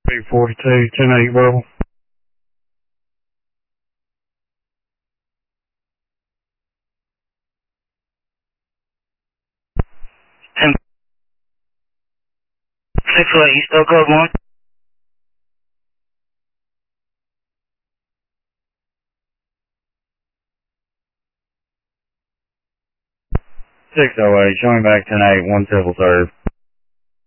B42, 10-8 Bravo. 10-6 East Oak Code 1. 608, showing back 10-8, 1 civil serve.